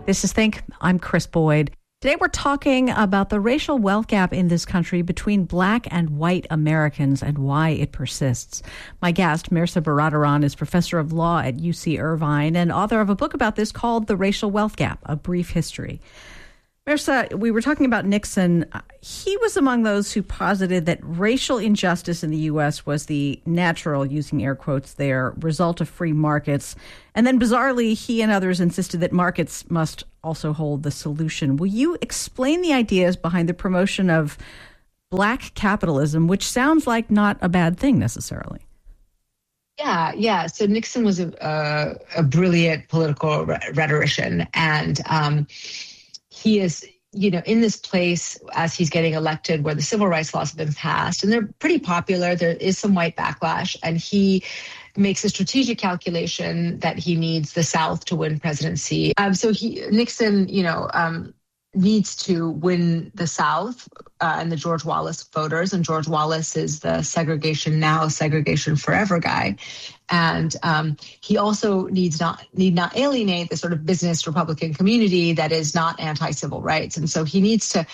This is Think. I'm Chris Boyd. Today we're talking about the racial wealth gap in this country between Black and white Americans and why it persists. My guest, Mehrsa Baradaran, is professor of law at UC Irvine and author of a book about this called The Racial Wealth Gap, A Brief History. Mehrsa, we were talking about Nixon. He was among those who posited that racial injustice in the U.S. was the natural, using air quotes there, result of free markets. And then bizarrely, he and others insisted that markets must also hold the solution. Will you explain the ideas behind the promotion of Black capitalism, which sounds like not a bad thing necessarily? Yeah. So Nixon was a brilliant political rhetorician, and he is, in this place as he's getting elected where the civil rights laws have been passed, and they're pretty popular. There is some white backlash, and he makes a strategic calculation that he needs the South to win presidency. Nixon, needs to win the South and the George Wallace voters. And George Wallace is the segregation now, segregation forever guy. And he also need not alienate the sort of business Republican community that is not anti-civil rights. And so he needs to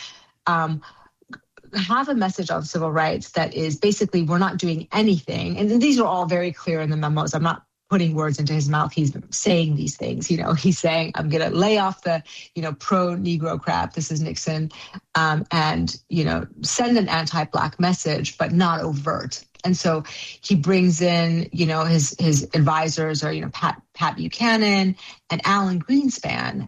have a message on civil rights that is basically, we're not doing anything. And these are all very clear in the memos. I'm not putting words into his mouth. He's saying these things. He's saying, I'm going to lay off the, pro-Negro crap. This is Nixon. And send an anti-Black message, but not overt. And so he brings in, his advisors are, Pat Buchanan and Alan Greenspan,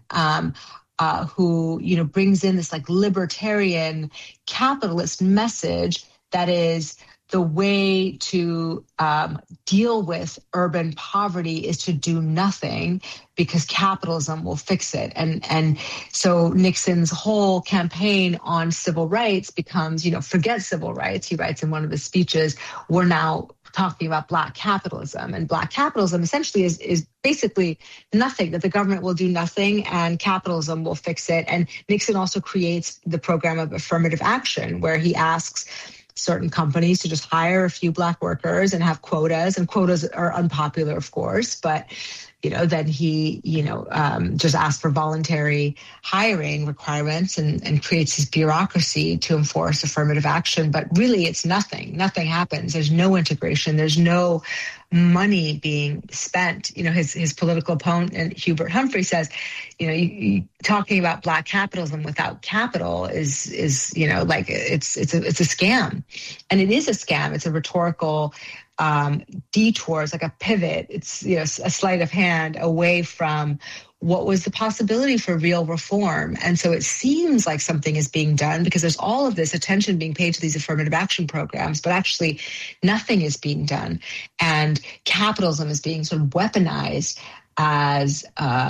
who, brings in this like libertarian capitalist message that is the way to deal with urban poverty is to do nothing because capitalism will fix it. And so Nixon's whole campaign on civil rights becomes, forget civil rights. He writes in one of his speeches, we're now talking about Black capitalism. And Black capitalism essentially is basically nothing, that the government will do nothing and capitalism will fix it. And Nixon also creates the program of affirmative action, where he asks certain companies to just hire a few Black workers and have quotas. And quotas are unpopular, of course, but then he, just asks for voluntary hiring requirements and creates his bureaucracy to enforce affirmative action. But really, it's nothing. Nothing happens. There's no integration. There's no money being spent. His political opponent, Hubert Humphrey, says, talking about Black capitalism without capital is like it's a scam, and it is a scam. It's a rhetorical detour. It's like a pivot. It's a sleight of hand away from what was the possibility for real reform. And so it seems like something is being done because there's all of this attention being paid to these affirmative action programs, but actually nothing is being done. And capitalism is being sort of weaponized as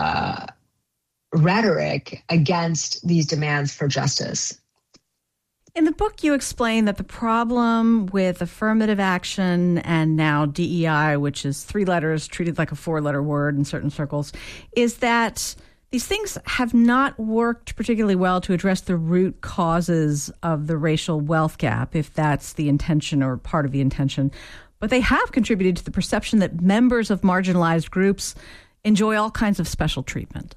rhetoric against these demands for justice. In the book, you explain that the problem with affirmative action and now DEI, which is 3 letters treated like a 4-letter word in certain circles, is that these things have not worked particularly well to address the root causes of the racial wealth gap, if that's the intention or part of the intention. But they have contributed to the perception that members of marginalized groups enjoy all kinds of special treatment.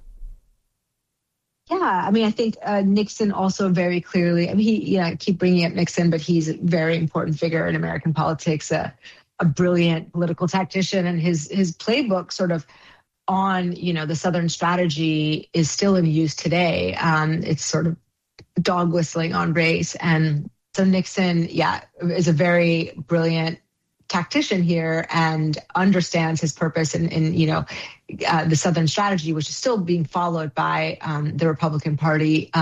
Yeah, I think Nixon also very clearly, I keep bringing up Nixon, but he's a very important figure in American politics, a brilliant political tactician, and his playbook sort of on, the Southern strategy is still in use today. It's sort of dog whistling on race. And so Nixon, is a very brilliant tactician here and understands his purpose in the Southern strategy, which is still being followed by the Republican Party.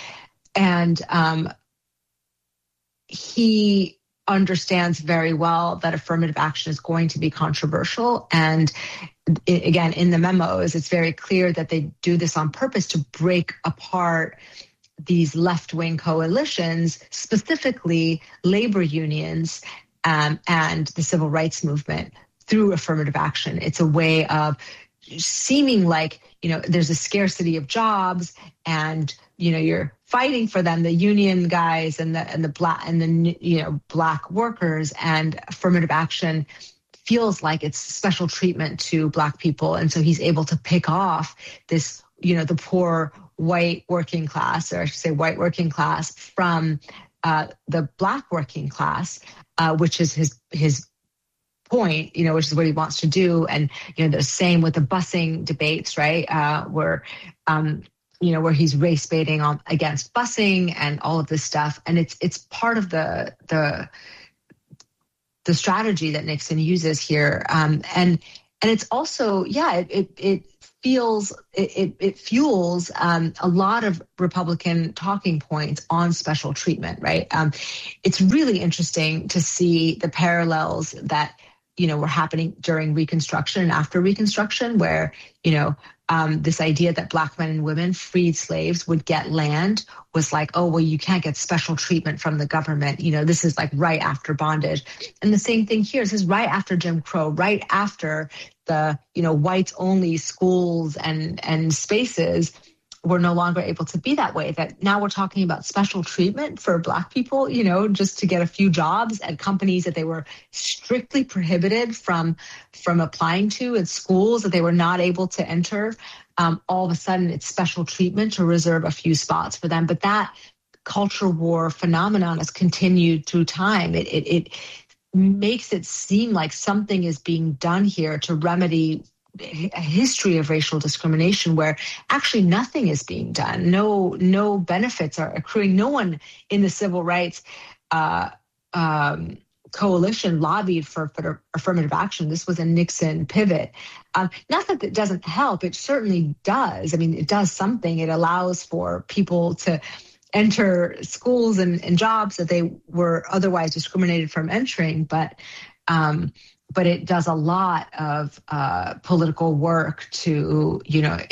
He understands very well that affirmative action is going to be controversial. And again, in the memos, it's very clear that they do this on purpose to break apart these left-wing coalitions, specifically labor unions and the civil rights movement, through affirmative action. It's a way of seeming like, there's a scarcity of jobs and, you're fighting for them, the union guys and the Black workers, and affirmative action feels like it's special treatment to Black people. And so he's able to pick off this the poor white working class, or I should say white working class, from the Black working class, which is his point, which is what he wants to do. And, the same with the busing debates, right? Where he's race baiting against busing and all of this stuff. And it's part of the strategy that Nixon uses here. And it's also, it fuels a lot of Republican talking points on special treatment, right? It's really interesting to see the parallels that were happening during Reconstruction and after Reconstruction, where this idea that Black men and women, freed slaves, would get land was like, oh, well, you can't get special treatment from the government. This is like right after bondage. And the same thing here. This is right after Jim Crow, right after the, whites only schools and spaces were no longer able to be that way. That now we're talking about special treatment for Black people, just to get a few jobs at companies that they were strictly prohibited from applying to, at schools that they were not able to enter. All of a sudden, it's special treatment to reserve a few spots for them. But that culture war phenomenon has continued through time. It makes it seem like something is being done here to remedy a history of racial discrimination, where actually nothing is being done. No benefits are accruing. No one in the civil rights coalition lobbied for affirmative action. This was a Nixon pivot. Not that it doesn't help. It certainly does. I mean, it does something. It allows for people to enter schools and jobs that they were otherwise discriminated from entering. But it does a lot of political work to,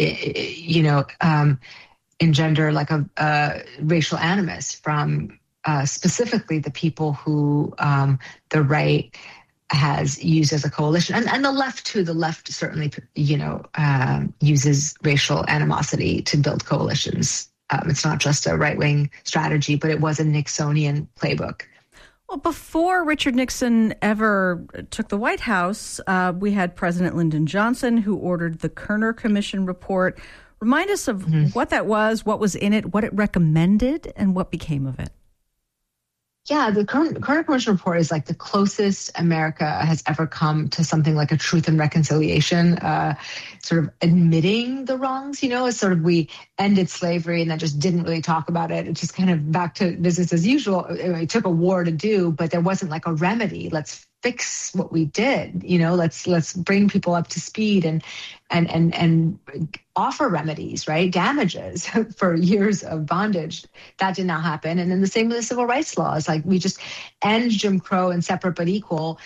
engender like a racial animus from specifically the people who the right has used as a coalition, and the left too. The left certainly, uses racial animosity to build coalitions. It's not just a right-wing strategy, but it was a Nixonian playbook. Well, before Richard Nixon ever took the White House, we had President Lyndon Johnson, who ordered the Kerner Commission report. Remind us of what that was, what was in it, what it recommended, and what became of it. Yeah, the Kerner Commission report is like the closest America has ever come to something like a truth and reconciliation, sort of admitting the wrongs. It's sort of, we ended slavery and then just didn't really talk about it. It's just kind of back to business as usual. It took a war to do, but there wasn't like a remedy. Let's fix what we did. Let's bring people up to speed and offer remedies, right? Damages for years of bondage. That did not happen. And then the same with the civil rights laws. Like, we just end Jim Crow and separate but equal,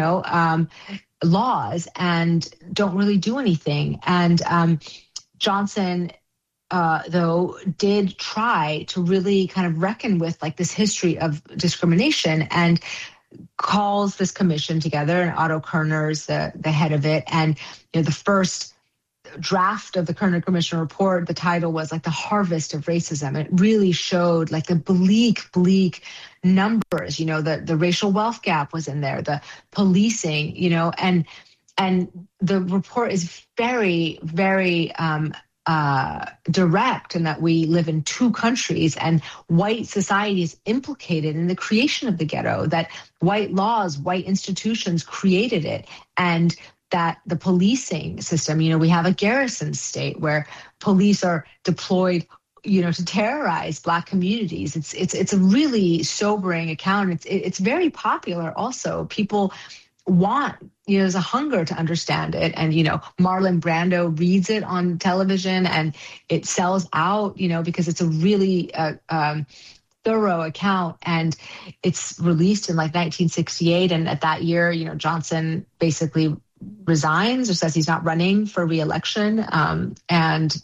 laws, and don't really do anything. And Johnson, though, did try to really kind of reckon with like this history of discrimination, and calls this commission together, and Otto Kerner's the head of it. And the first draft of the Kerner Commission report, the title was like The Harvest of Racism. It really showed like the bleak numbers. The racial wealth gap was in there, the policing, and the report is very, very direct in that we live in two countries, and white society is implicated in the creation of the ghetto, that white laws, white institutions created it, and that the policing system, we have a garrison state where police are deployed, to terrorize Black communities. It's a really sobering account. It's very popular also. People want, there's a hunger to understand it. And, Marlon Brando reads it on television and it sells out, because it's a really thorough account. And it's released in like 1968. And at that year, Johnson basically resigns or says he's not running for re-election. And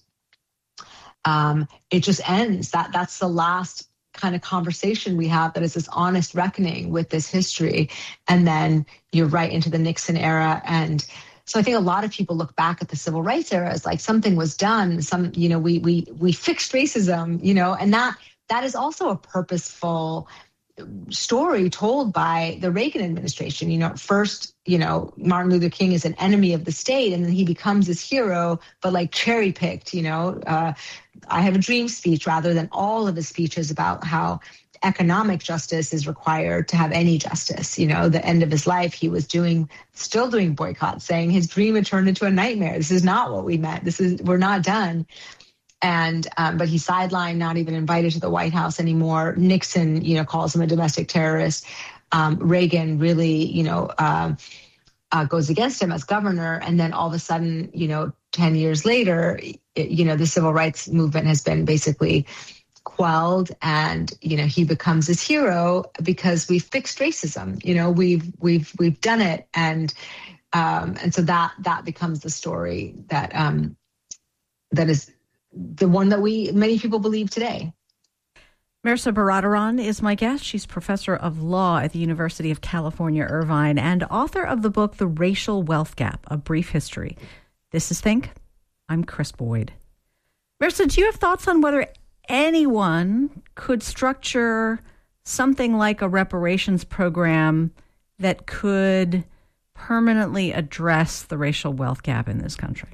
it just ends. That's the last kind of conversation we have, that is this honest reckoning with this history. And then you're right into the Nixon era. And so I think a lot of people look back at the civil rights era as like something was done, we fixed racism, and that is also a purposeful story told by the Reagan administration. First, Martin Luther King is an enemy of the state, and then he becomes this hero, but like cherry picked. I Have a Dream speech rather than all of his speeches about how economic justice is required to have any justice. The end of his life, he was still doing boycotts, saying his dream had turned into a nightmare. This is not what we meant. We're not done. And but he's sidelined, not even invited to the White House anymore. Nixon, calls him a domestic terrorist. Reagan really, goes against him as governor. And then all of a sudden, 10 years later, the civil rights movement has been basically quelled, and he becomes this hero because we've fixed racism. We've done it, and so that becomes the story that is the one that many people believe today. Mehrsa Baradaran is my guest. She's professor of law at the University of California, Irvine, and author of the book, The Racial Wealth Gap, A Brief History. This is Think. I'm Chris Boyd. Mehrsa, do you have thoughts on whether anyone could structure something like a reparations program that could permanently address the racial wealth gap in this country?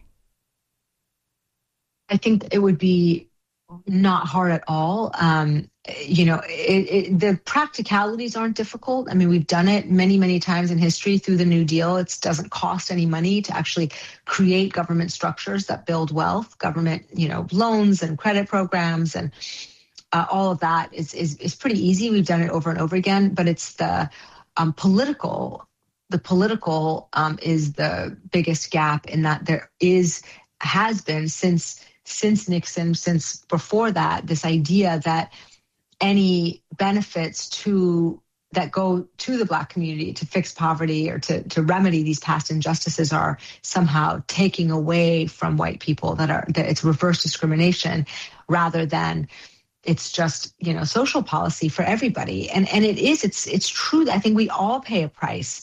I think it would be not hard at all. The practicalities aren't difficult. I mean, we've done it many, many times in history through the New Deal. It doesn't cost any money to actually create government structures that build wealth, government, loans and credit programs, and all of that is pretty easy. We've done it over and over again, but it's the political is the biggest gap, in that has been since Nixon, since before that, this idea that any benefits that go to the Black community to fix poverty or to remedy these past injustices are somehow taking away from white people, that it's reverse discrimination, rather than it's just, social policy for everybody. And it's true. I think we all pay a price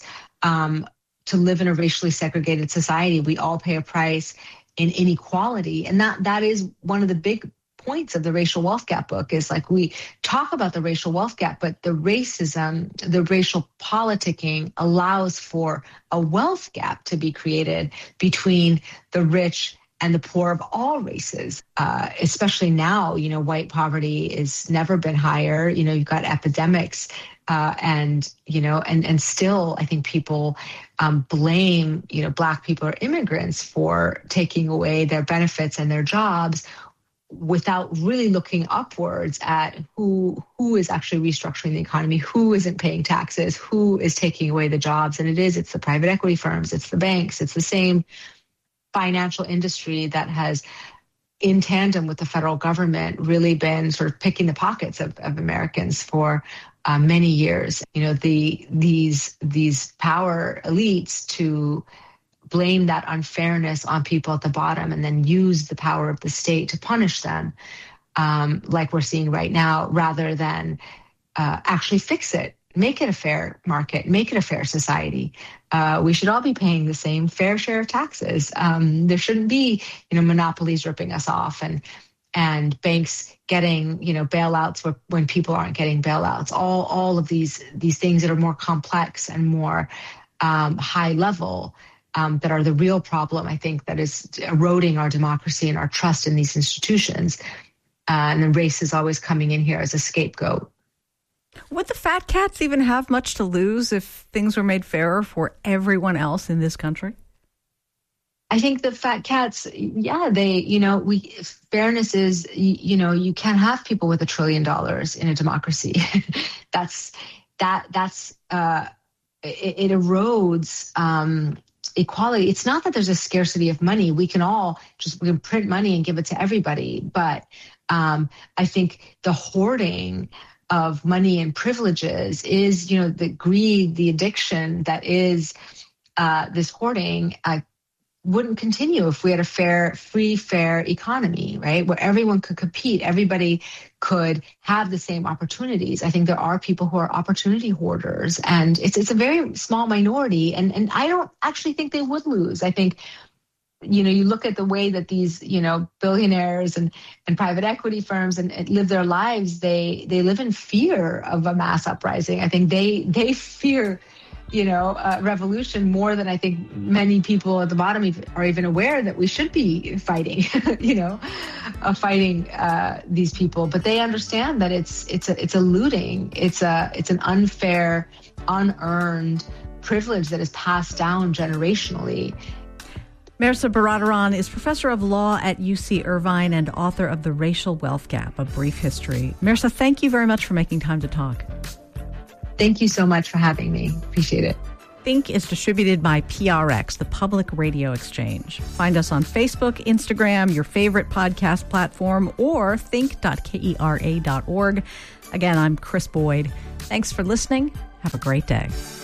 to live in a racially segregated society. We all pay a price in inequality. And that is one of the big points of the racial wealth gap book, is like, we talk about the racial wealth gap, but the racism, the racial politicking allows for a wealth gap to be created between the rich and the poor of all races, especially now. White poverty has never been higher. You've got epidemics, and still I think people blame, Black people or immigrants for taking away their benefits and their jobs, without really looking upwards at who is actually restructuring the economy, who isn't paying taxes, who is taking away the jobs. And it's the private equity firms, it's the banks, it's the same financial industry that has, in tandem with the federal government, really been sort of picking the pockets of Americans for many years. These power elites to blame that unfairness on people at the bottom, and then use the power of the state to punish them, like we're seeing right now, rather than actually fix it, make it a fair market, make it a fair society. We should all be paying the same fair share of taxes. There shouldn't be, monopolies ripping us off, and banks getting, bailouts when people aren't getting bailouts. All of these things that are more complex and more high level, that are the real problem, I think, that is eroding our democracy and our trust in these institutions. And then race is always coming in here as a scapegoat. Would the fat cats even have much to lose if things were made fairer for everyone else in this country? I think the fat cats, fairness is, you can't have people with $1 trillion in a democracy. It erodes equality. It's not that there's a scarcity of money. We can print money and give it to everybody. But I think the hoarding of money and privileges is, the greed, the addiction that is this hoarding wouldn't continue if we had a fair economy, right? Where everyone could compete, everybody could have the same opportunities. I think there are people who are opportunity hoarders, and it's a very small minority, and I don't actually think they would lose. I think you look at the way that these, billionaires and private equity firms and live their lives, they live in fear of a mass uprising. I think they fear, revolution more than I think many people at the bottom are even aware that we should be fighting, fighting these people. But they understand that it's a looting, it's an unfair, unearned privilege that is passed down generationally. Mehrsa Baradaran is professor of law at UC Irvine and author of The Racial Wealth Gap, A Brief History. Mehrsa, thank you very much for making time to talk. Thank you so much for having me. Appreciate it. Think is distributed by PRX, the Public Radio Exchange. Find us on Facebook, Instagram, your favorite podcast platform, or think.kera.org. Again, I'm Chris Boyd. Thanks for listening. Have a great day.